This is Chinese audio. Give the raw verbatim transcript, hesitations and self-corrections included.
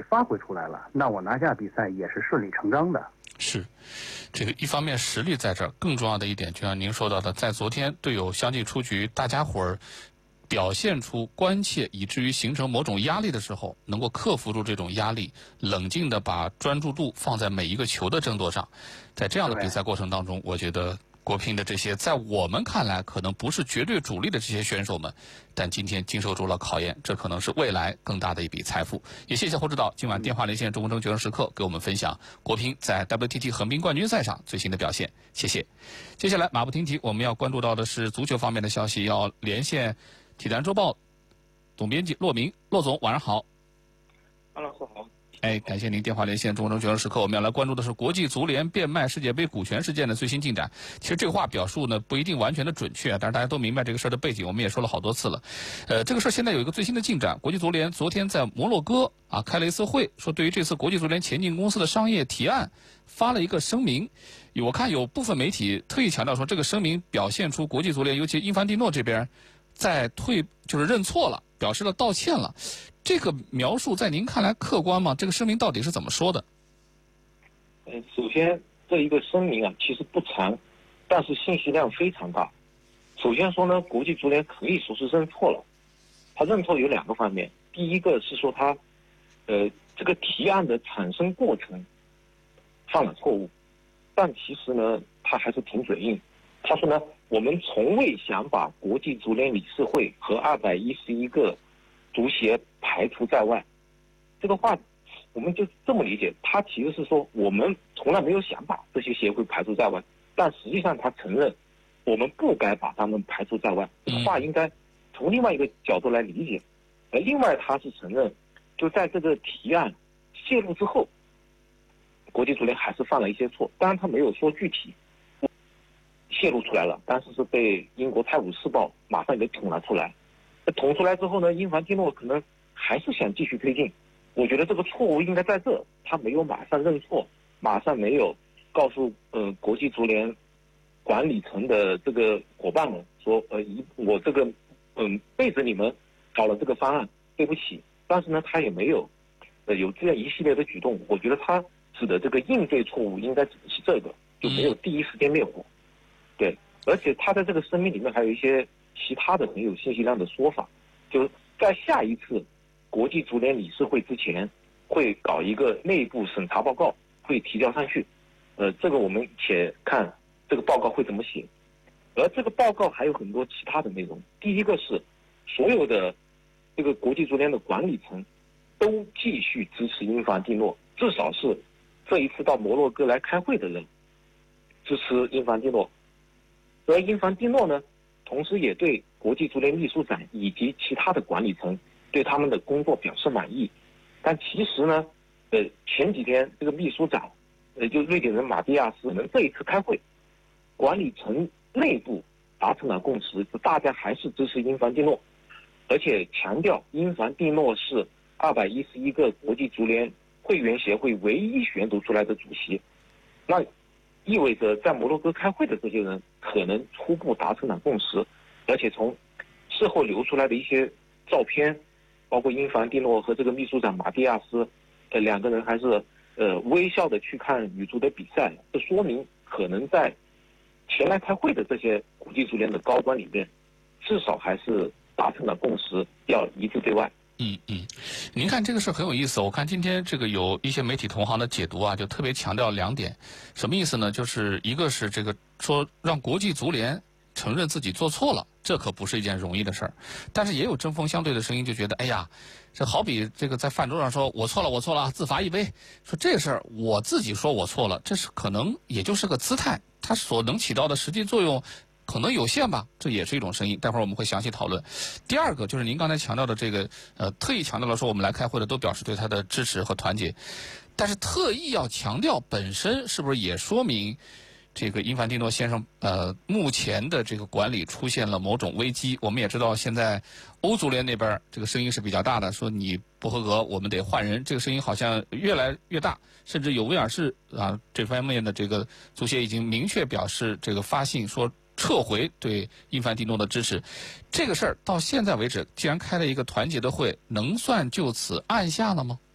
发挥出来了，那我拿下比赛也是顺理成章的。 是，这个一方面实力在这儿，更重要的一点，就像您说到的，在昨天队友相继出局，大家伙儿表现出关切，以至于形成某种压力的时候，能够克服住这种压力，冷静地把专注度放在每一个球的争夺上。在这样的比赛过程当中，我觉得国乒的这些在我们看来可能不是绝对主力的这些选手们，但今天经受住了考验，这可能是未来更大的一笔财富。也谢谢侯指导今晚电话连线中国争决胜时刻给我们分享国乒在 W T T 横滨冠军赛上最新的表现，谢谢。接下来马不停蹄，我们要关注到的是足球方面的消息，要连线体坛周报总编辑骆明。骆总晚上好。 哈喽，好。 哎，感谢您电话连线中国争决胜时刻。我们要来关注的是国际足联变卖世界杯股权事件的最新进展。其实这个话表述呢不一定完全的准确，但是大家都明白这个事儿的背景，我们也说了好多次了。呃，这个事儿现在有一个最新的进展，国际足联昨天在摩洛哥啊开了一次会，说对于这次国际足联前进公司的商业提案发了一个声明。我看有部分媒体特意强调说，这个声明表现出国际足联，尤其英凡蒂诺这边在退就是认错了，表示了道歉了。这个描述在您看来客观吗？这个声明到底是怎么说的？ 呃，首先这一个声明啊，其实不长，但是信息量非常大。首先说呢，国际足联可以说是认错了。他认错有两个方面，第一个是说他，呃，这个提案的产生过程犯了错误，但其实呢，他还是挺嘴硬。他说呢，我们从未想把国际足联理事会和二百一十一个足协排除在外。这个话我们就这么理解，他其实是说我们从来没有想把这些协会排除在外，但实际上他承认我们不该把他们排除在外。这个话应该从另外一个角度来理解。而另外他是承认，就在这个提案泄露之后，国际足联还是犯了一些错，当然他没有说具体泄露出来了，但是是被英国《泰晤士报》马上给捅了出来。捅出来之后呢，英凡蒂诺可能还是想继续推进。我觉得这个错误应该在这，他没有马上认错，马上没有告诉呃国际足联管理层的这个伙伴们说，呃，我这个嗯背着你们搞了这个方案，对不起。但是呢，他也没有呃有这样一系列的举动。我觉得他指的这个应对错误应该指的是这个，就没有第一时间灭火。对，而且他在这个声明里面还有一些其他的很有信息量的说法，就是在下一次国际足联理事会之前，会搞一个内部审查报告，会提交上去。呃，这个我们且看这个报告会怎么写。而这个报告还有很多其他的内容。第一个是所有的这个国际足联的管理层都继续支持英凡蒂诺，至少是这一次到摩洛哥来开会的人支持英凡蒂诺。而英凡蒂诺呢，同时也对国际足联秘书长以及其他的管理层对他们的工作表示满意。但其实呢，呃，前几天这个秘书长，呃，就瑞典人马蒂亚斯，这一次开会，管理层内部达成了共识，就大家还是支持英凡蒂诺，而且强调英凡蒂诺是二百一十一个国际足联会员协会唯一选出出来的主席。那意味着在摩洛哥开会的这些人可能初步达成了共识，而且从事后流出来的一些照片，包括英凡蒂诺和这个秘书长马蒂亚斯，呃，两个人还是呃微笑的去看女足的比赛，这说明可能在前来开会的这些国际足联的高官里面，至少还是达成了共识，要一致对外。 嗯嗯，您看这个事很有意思。我看今天这个有一些媒体同行的解读啊，就特别强调两点，什么意思呢？就是一个是这个说让国际足联承认自己做错了，这可不是一件容易的事儿。但是也有针锋相对的声音，就觉得哎呀，这好比这个在饭桌上说我错了，我错了，自罚一杯。说这事儿我自己说我错了，这是可能也就是个姿态，它所能起到的实际作用可能有限吧，这也是一种声音。待会儿我们会详细讨论。第二个就是您刚才强调的这个，呃，特意强调了说我们来开会的都表示对他的支持和团结，但是特意要强调本身是不是也说明这个英凡蒂诺先生呃目前的这个管理出现了某种危机？我们也知道现在欧足联那边这个声音是比较大的，说你不合格，我们得换人。这个声音好像越来越大，甚至有威尔士啊这方面的这个足协已经明确表示这个发信说撤回对英凡蒂诺的支持。这个事儿到现在为止，既然开了一个团结的会，能算就此按下了吗？